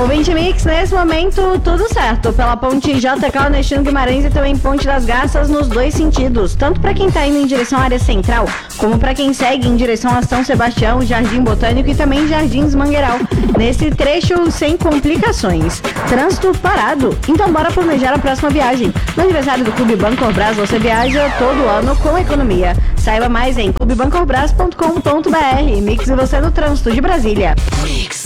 Ouvinte Mix, nesse momento, tudo certo. Pela ponte JK Ernesto Guimarães e também Ponte das Garças nos dois sentidos. Tanto para quem está indo em direção à área central, como para quem segue em direção a São Sebastião, Jardim Botânico e também Jardins Mangueiral. Nesse trecho, sem complicações. Trânsito parado. Então bora planejar a próxima viagem. No aniversário do Clube Bancorbras, você viaja todo ano com economia. Saiba mais em clubebancorbras.com.br. Mix e você no trânsito de Brasília. Mix.